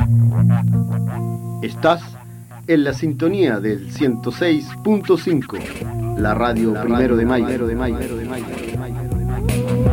Estás en la sintonía del 106.5, la radio Primero de Mayo.